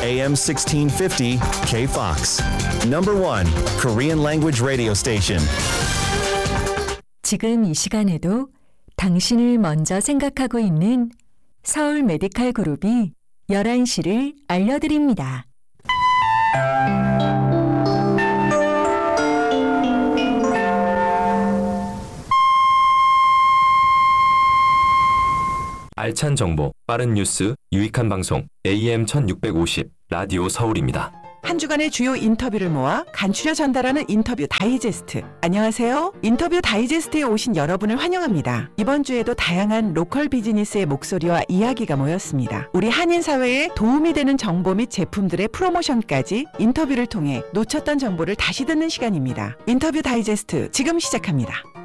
AM 1650 KFOX. Number 1 Korean language radio station. 지금 이 시간에도 당신을 먼저 생각하고 있는 서울 메디칼 그룹이 11시를 알려드립니다. 알찬 정보, 빠른 뉴스, 유익한 방송 AM 1650 라디오 서울입니다. 한 주간의 주요 인터뷰를 모아 간추려 전달하는 인터뷰 다이제스트. 안녕하세요. 인터뷰 다이제스트에 오신 여러분을 환영합니다. 이번 주에도 다양한 로컬 비즈니스의 목소리와 이야기가 모였습니다. 우리 한인 사회에 도움이 되는 정보 및 제품들의 프로모션까지 인터뷰를 통해 놓쳤던 정보를 다시 듣는 시간입니다. 인터뷰 다이제스트 지금 시작합니다.